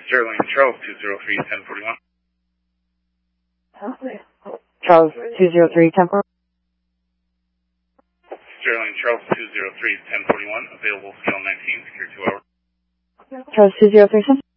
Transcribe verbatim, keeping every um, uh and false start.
Sterling, Charles two zero three, ten forty-one. Charles two zero three, ten forty-one. Sterling, Charles two zero three, ten forty-one. Available scale nineteen, secure two hours. Charles two zero three, ten.